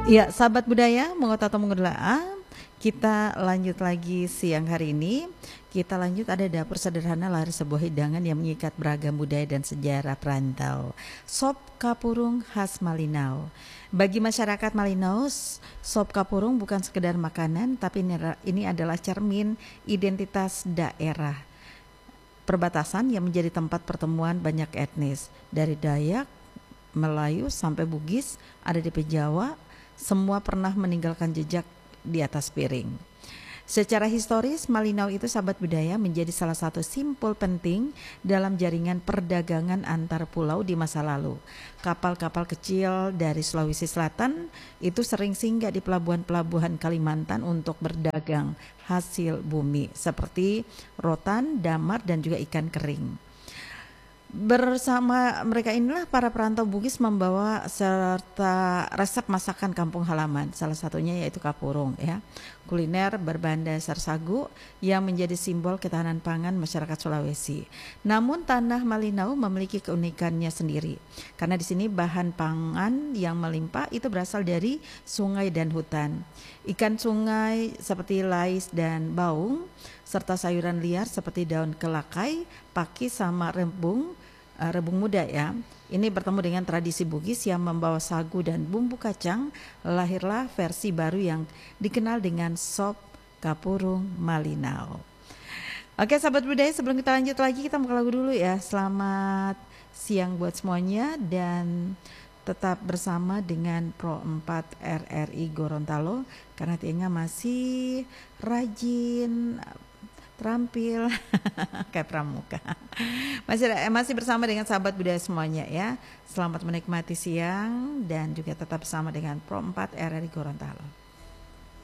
Ya, sahabat budaya, mengotak atau mengelola, kita lanjut lagi siang hari ini. Kita lanjut ada dapur sederhana lari sebuah hidangan yang mengikat beragam budaya dan sejarah perantau. Sop kapurung khas Malinau. Bagi masyarakat Malinau, sop kapurung bukan sekedar makanan, tapi ini adalah cermin identitas daerah perbatasan yang menjadi tempat pertemuan banyak etnis, dari Dayak, Melayu sampai Bugis, ada di Jawa, semua pernah meninggalkan jejak di atas piring. Secara historis, Malinau itu sahabat budaya menjadi salah satu simpul penting dalam jaringan perdagangan antar pulau di masa lalu. Kapal-kapal kecil dari Sulawesi Selatan itu sering singgah di pelabuhan-pelabuhan Kalimantan untuk berdagang hasil bumi seperti rotan, damar, dan juga ikan kering. Bersama mereka inilah para perantau Bugis membawa serta resep masakan kampung halaman, salah satunya yaitu kapurung ya. Kuliner berbahan dasar sagu yang menjadi simbol ketahanan pangan masyarakat Sulawesi. Namun tanah Malinau memiliki keunikannya sendiri. Karena di sini bahan pangan yang melimpah itu berasal dari sungai dan hutan. Ikan sungai seperti lais dan baung serta sayuran liar seperti daun kelakai, pakis sama rebung muda ya. Ini bertemu dengan tradisi Bugis yang membawa sagu dan bumbu kacang, lahirlah versi baru yang dikenal dengan sop kapurung Malinau. Oke sahabat budaya, sebelum kita lanjut lagi kita mau lagu dulu ya. Selamat siang buat semuanya dan tetap bersama dengan Pro 4 RRI Gorontalo karena Tienga masih rajin terampil kayak pramuka. Masih bersama dengan sahabat budaya semuanya ya. Selamat menikmati siang dan juga tetap bersama dengan Pro 4 RRI Gorontalo.